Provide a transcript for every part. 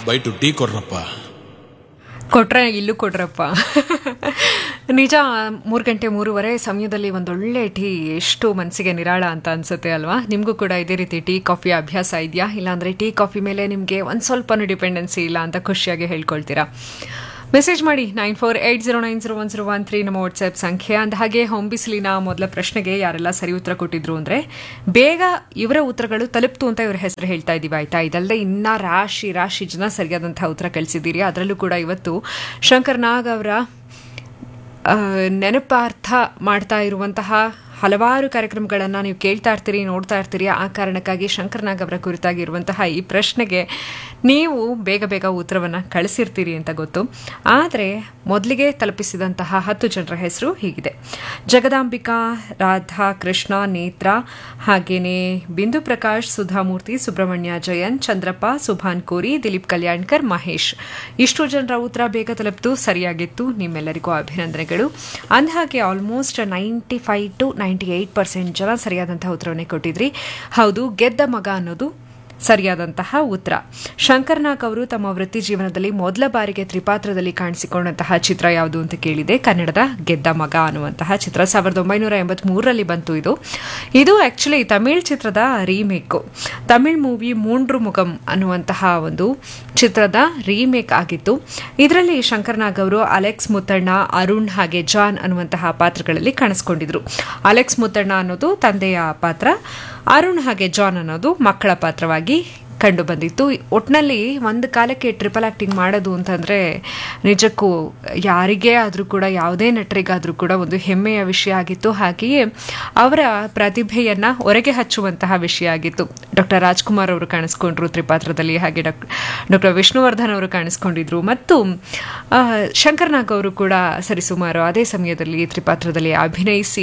Bite tea ಕೊಡ್ರಪ್ಪ. ಕೊಟ್ರೆ ಇಲ್ಲೂ ಕೊಡ್ರಪ್ಪ. ನಿಜ, 3 ಗಂಟೆ 3:15 ಸಮಯದಲ್ಲಿ ಒಂದೊಳ್ಳೆ ಟೀ ಎಷ್ಟು ಮನಸ್ಸಿಗೆ ನಿರಾಳ ಅಂತ ಅನ್ಸುತ್ತೆ ಅಲ್ವಾ? ನಿಮಗೂ ಕೂಡ ಇದೇ ರೀತಿ ಟೀ ಕಾಫಿ ಅಭ್ಯಾಸ ಇದೆಯಾ? ಇಲ್ಲಾಂದರೆ ಟೀ ಕಾಫಿ ಮೇಲೆ ನಿಮಗೆ ಒಂದು ಸ್ವಲ್ಪನೂ ಡಿಪೆಂಡೆನ್ಸಿ ಇಲ್ಲ ಅಂತ ಖುಷಿಯಾಗಿ ಹೇಳ್ಕೊಳ್ತೀರಾ? ಮೆಸೇಜ್ ಮಾಡಿ 9480901013 ನಮ್ಮ ವಾಟ್ಸ್ಆ್ಯಪ್ ಸಂಖ್ಯೆ. ಅಂದ ಹಾಗೆ ಹೊಂಬಿಸಿಲಿನ ಮೊದಲ ಪ್ರಶ್ನೆಗೆ ಯಾರೆಲ್ಲ ಸರಿ ಉತ್ತರ ಕೊಟ್ಟಿದ್ರು ಅಂದರೆ, ಬೇಗ ಇವರ ಉತ್ತರಗಳು ತಲುಪ್ತು ಅಂತ ಇವ್ರ ಹೆಸರು ಹೇಳ್ತಾ ಇದ್ದೀವಿ, ಆಯಿತಾ? ಇದಲ್ಲದೆ ಇನ್ನೂ ರಾಶಿ ಜನ ಸರಿಯಾದಂಥ ಉತ್ತರ ಕಳಿಸಿದ್ದೀರಿ. ಅದರಲ್ಲೂ ಕೂಡ ಇವತ್ತು ಶಂಕರ್ ನಾಗ್ ಅವರ ನೆನಪಾರ್ಥ ಮಾಡ್ತಾ ಇರುವಂತಹ ಹಲವಾರು ಕಾರ್ಯಕ್ರಮಗಳನ್ನು ನೀವು ಕೇಳ್ತಾ ಇರ್ತೀರಿ, ನೋಡ್ತಾ ಇರ್ತೀರಿ. ಆ ಕಾರಣಕ್ಕಾಗಿ ಶಂಕರ್ ನಾಗ್ ಅವರ ಕುರಿತಾಗಿರುವಂತಹ ಈ ಪ್ರಶ್ನೆಗೆ ನೀವು ಬೇಗ ಉತ್ತರವನ್ನು ಕಳಿಸಿರ್ತೀರಿ ಅಂತ ಗೊತ್ತು. ಆದರೆ ಮೊದಲಿಗೆ ತಲುಪಿಸಿದಂತಹ 10 ಜನರ ಹೆಸರು ಹೀಗಿದೆ: ಜಗದಾಂಬಿಕಾ, ರಾಧಾ, ಕೃಷ್ಣ, ನೇತ್ರ, ಹಾಗೇನೆ ಬಿಂದು ಪ್ರಕಾಶ್, ಸುಧಾಮೂರ್ತಿ, ಸುಬ್ರಹ್ಮಣ್ಯ, ಜಯನ್, ಚಂದ್ರಪ್ಪ, ಸುಭಾನ್ ಕೋರಿ, ದಿಲೀಪ್ ಕಲ್ಯಾಣ್ಕರ್, ಮಹೇಶ್. ಇಷ್ಟು ಜನರ ಉತ್ತರ ಬೇಗ ತಲುಪ್ತು, ಸರಿಯಾಗಿತ್ತು. ನಿಮ್ಮೆಲ್ಲರಿಗೂ ಅಭಿನಂದನೆಗಳು. ಅಂದಹಾಗೆ ಆಲ್ಮೋಸ್ಟ್ 95 to 98% ಜನ ಸರಿಯಾದಂತಹ ಉತ್ತರವನ್ನೇ ಕೊಟ್ಟಿದ್ರಿ. ಹೌದು, ಗೆದ್ದ ಮಗ ಅನ್ನೋದು ಸರಿಯಾದಂತಹ ಉತ್ತರ. ಶಂಕರ್ ನಾಗ್ ಅವರು ತಮ್ಮ ವೃತ್ತಿ ಜೀವನದಲ್ಲಿ ಮೊದಲ ಬಾರಿಗೆ ತ್ರಿಪಾತ್ರದಲ್ಲಿ ಕಾಣಿಸಿಕೊಂಡಂತಹ ಚಿತ್ರ ಯಾವುದು ಅಂತ ಕೇಳಿದೆ. ಕನ್ನಡದ ಗೆದ್ದ ಮಗ ಅನ್ನುವಂತಹ ಚಿತ್ರ 1983ರಲ್ಲಿ ಬಂತು. ಇದು ಆಕ್ಚುಲಿ ತಮಿಳ್ ಚಿತ್ರದ ರೀಮೇಕ್. ತಮಿಳ್ ಮೂವಿ ಮೂಂಡ್ರು ಮುಗಂ ಅನ್ನುವಂತಹ ಒಂದು ಚಿತ್ರದ ರೀಮೇಕ್ ಆಗಿತ್ತು. ಇದರಲ್ಲಿ ಶಂಕರ್ ನಾಗ್ ಅವರು ಅಲೆಕ್ಸ್ ಮುತ್ತಣ್ಣ, ಅರುಣ್ ಹಾಗೆ ಜಾನ್ ಅನ್ನುವಂತಹ ಪಾತ್ರಗಳಲ್ಲಿ ಕಾಣಿಸ್ಕೊಂಡಿದ್ರು. ಅಲೆಕ್ಸ್ ಮುತ್ತಣ್ಣ ಅನ್ನೋದು ತಂದೆಯ ಪಾತ್ರ, ಅರುಣ್ ಹಾಗೆ ಜಾನ್ ಅನ್ನೋದು ಮಕ್ಕಳ ಪಾತ್ರವಾಗಿ ಕಂಡು ಬಂದಿತ್ತು. ಒಟ್ಟಿನಲ್ಲಿ ಒಂದು ಕಾಲಕ್ಕೆ ಟ್ರಿಪಲ್ ಆ್ಯಕ್ಟಿಂಗ್ ಮಾಡೋದು ಅಂತಂದರೆ ನಿಜಕ್ಕೂ ಯಾರಿಗೇ ಆದರೂ ಕೂಡ, ಯಾವುದೇ ನಟರಿಗಾದರೂ ಕೂಡ ಒಂದು ಹೆಮ್ಮೆಯ ವಿಷಯ ಆಗಿತ್ತು. ಹಾಗೆಯೇ ಅವರ ಪ್ರತಿಭೆಯನ್ನು ಹೊರಗೆ ಹಚ್ಚುವಂತಹ ವಿಷಯ ಆಗಿತ್ತು. ಡಾಕ್ಟರ್ ರಾಜ್ಕುಮಾರ್ ಅವರು ಕಾಣಿಸ್ಕೊಂಡ್ರು ತ್ರಿಪಾತ್ರದಲ್ಲಿ, ಹಾಗೆ ಡಾಕ್ಟರ್ ವಿಷ್ಣುವರ್ಧನ್ ಅವರು ಕಾಣಿಸ್ಕೊಂಡಿದ್ರು, ಮತ್ತು ಶಂಕರ್ ನಾಗ್ ಅವರು ಕೂಡ ಸರಿಸುಮಾರು ಅದೇ ಸಮಯದಲ್ಲಿ ತ್ರಿಪಾತ್ರದಲ್ಲಿ ಅಭಿನಯಿಸಿ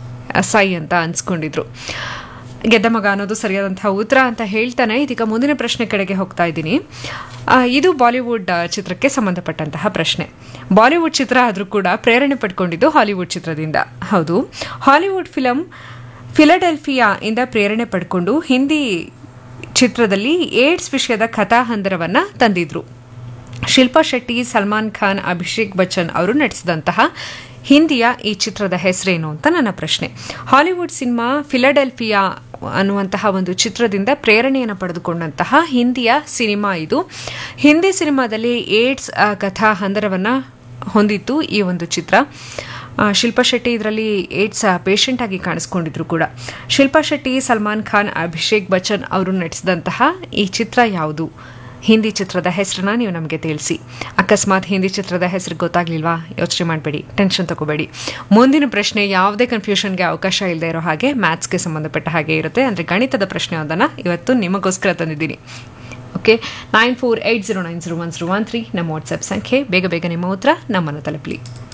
ಸೈ ಅಂತ ಅನ್ಸ್ಕೊಂಡಿದ್ರು. ಗೆದ್ದ ಮಗ ಅನ್ನೋದು ಸರಿಯಾದಂತಹ ಉತ್ತರ ಅಂತ ಹೇಳ್ತಾನೆ ಇದೀಗ ಮುಂದಿನ ಪ್ರಶ್ನೆ ಕಡೆಗೆ ಹೋಗ್ತಾ ಇದ್ದೀನಿ. ಇದು ಬಾಲಿವುಡ್ ಚಿತ್ರಕ್ಕೆ ಸಂಬಂಧಪಟ್ಟಂತಹ ಪ್ರಶ್ನೆ. ಬಾಲಿವುಡ್ ಚಿತ್ರ ಆದರೂ ಕೂಡ ಪ್ರೇರಣೆ ಪಡ್ಕೊಂಡಿದ್ದು ಹಾಲಿವುಡ್ ಚಿತ್ರದಿಂದ. ಹೌದು, ಹಾಲಿವುಡ್ ಫಿಲಂ ಫಿಲಡೆಲ್ಫಿಯಾ ಇಂದ ಪ್ರೇರಣೆ ಪಡ್ಕೊಂಡು ಹಿಂದಿ ಚಿತ್ರದಲ್ಲಿ ಏಡ್ಸ್ ವಿಷಯದ ಕಥಾಹಂದರವನ್ನು ತಂದಿದ್ರು. ಶಿಲ್ಪಾ ಶೆಟ್ಟಿ, ಸಲ್ಮಾನ್ ಖಾನ್, ಅಭಿಷೇಕ್ ಬಚ್ಚನ್ ಅವರು ನಟಿಸಿದಂತಹ ಹಿಂದಿಯ ಈ ಚಿತ್ರದ ಹೆಸರೇನು ಅಂತ ನನ್ನ ಪ್ರಶ್ನೆ. ಹಾಲಿವುಡ್ ಸಿನಿಮಾ ಫಿಲಡೆಲ್ಫಿಯಾ ಅನ್ನುವಂತಹ ಒಂದು ಚಿತ್ರದಿಂದ ಪ್ರೇರಣೆಯನ್ನು ಪಡೆದುಕೊಂಡಂತಹ ಹಿಂದಿಯ ಸಿನಿಮಾ ಇದು. ಹಿಂದಿ ಸಿನಿಮಾದಲ್ಲಿ ಏಡ್ಸ್ ಕಥಾ ಹಂದರವನ್ನು ಹೊಂದಿತ್ತು ಈ ಒಂದು ಚಿತ್ರ. ಶಿಲ್ಪಾ ಶೆಟ್ಟಿ ಇದರಲ್ಲಿ ಏಡ್ಸ್ ಪೇಷಂಟ್ ಆಗಿ ಕಾಣಿಸ್ಕೊಂಡಿದ್ರು ಕೂಡ. ಶಿಲ್ಪಾ ಶೆಟ್ಟಿ, ಸಲ್ಮಾನ್ ಖಾನ್, ಅಭಿಷೇಕ್ ಬಚ್ಚನ್ ಅವರು ನಟಿಸಿದಂತಹ ಈ ಚಿತ್ರ ಯಾವುದು? ಹಿಂದಿ ಚಿತ್ರದ ಹೆಸರನ್ನ ನೀವು ನಮಗೆ ತಿಳಿಸಿ. ಅಕಸ್ಮಾತ್ ಹಿಂದಿ ಚಿತ್ರದ ಹೆಸರು ಗೊತ್ತಾಗ್ಲಿಲ್ವಾ? ಯೋಚನೆ ಮಾಡಬೇಡಿ, ಟೆನ್ಷನ್ ತಗೋಬೇಡಿ. ಮುಂದಿನ ಪ್ರಶ್ನೆ ಯಾವುದೇ ಕನ್ಫ್ಯೂಷನ್ಗೆ ಅವಕಾಶ ಇಲ್ಲದೆ ಇರೋ ಹಾಗೆ ಮ್ಯಾಥ್ಸ್ಗೆ ಸಂಬಂಧಪಟ್ಟ ಹಾಗೆ ಇರುತ್ತೆ. ಅಂದರೆ ಗಣಿತದ ಪ್ರಶ್ನೆಯೊಂದನ್ನು ಇವತ್ತು ನಿಮಗೋಸ್ಕರ ತಂದಿದ್ದೀನಿ. ಓಕೆ, 9480901013 ನಮ್ಮ ವಾಟ್ಸ್ಆ್ಯಪ್ ಸಂಖ್ಯೆ. ಬೇಗ ನಿಮ್ಮ ಉತ್ತರ ನಮ್ಮನ್ನು ತಲುಪಲಿ.